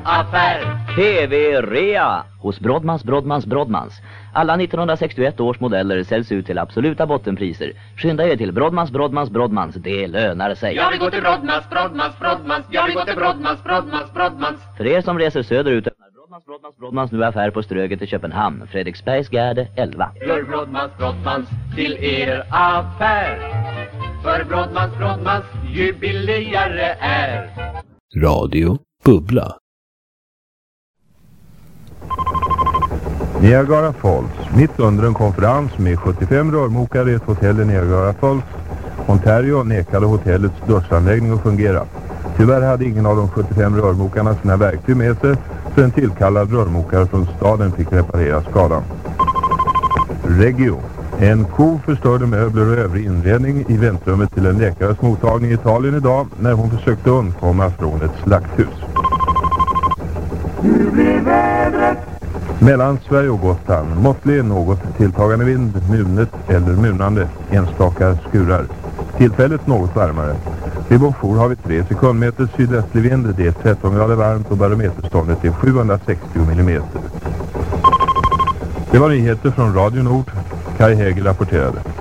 affär. TV-rea hos Brodmans. Alla 1961 års modeller säljs ut till absoluta bottenpriser. Skynda er till Brodmans. Det lönar sig. Jag vill gå till Brodmans. Jag vill gå till Brodmans. För er som reser söderut öppnar Brodmans nu affär på Ströget i Köpenhamn. Fredriksbergsgärde 11. Gör Brodmans till er affär. För Brodmans ju billigare är. Radio Bubbla. Niagara Falls, mitt under en konferens med 75 rörmokare i ett hotell i Niagara Falls, Ontario, nekade hotellets dörsanläggning att fungera. Tyvärr hade ingen av de 75 rörmokarna sina verktyg med sig, så en tillkallad rörmokare från staden fick reparera skadan. Regio. En ko förstörde möbler och övrig inredning i väntrummet till en läkares mottagning i Italien idag när hon försökte undkomma från ett slakthus. Hur blir vädret? Mellan Sverige och Gotland, måttlig något tilltagande vind, munet eller munande, enstaka skurar. Tillfället något varmare. Vid Bonjour har vi 3 sekundmeter sydöstlig vind, det är 13 grader varmt och barometerståndet är 760 millimeter. Det var nyheter från Radio Nord. Kai Häger rapporterade.